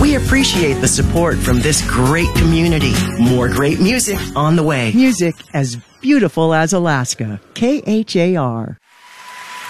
We appreciate the support from this great community. More great music on the way. Music as beautiful as Alaska. KHAR.